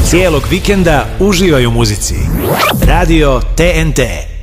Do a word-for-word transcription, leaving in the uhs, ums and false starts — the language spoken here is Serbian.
Cijelog vikenda uživaj u muzici. Radio T N T.